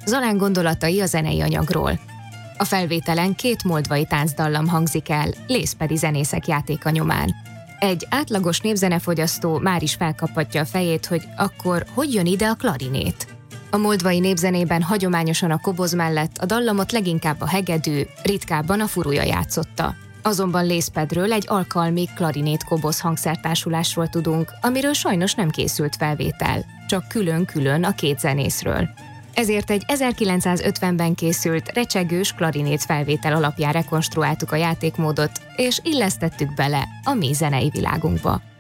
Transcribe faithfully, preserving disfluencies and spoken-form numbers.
Zolán gondolatai a zenei anyagról. A felvételen két moldvai táncdallam hangzik el, lészpedi zenészek játéka nyomán. Egy átlagos népzenefogyasztó már is felkaphatja a fejét, hogy akkor hogy jön ide a klarinét? A moldvai népzenében hagyományosan a koboz mellett a dallamot leginkább a hegedű, ritkábban a furuja játszotta. Azonban lészpedről egy alkalmi klarinét-koboz hangszertársulásról tudunk, amiről sajnos nem készült felvétel, csak külön-külön a két zenészről. Ezért egy ezerkilencszázötvenben készült recsegős klarinét felvétel alapján rekonstruáltuk a játékmódot, és illesztettük bele a mi zenei világunkba.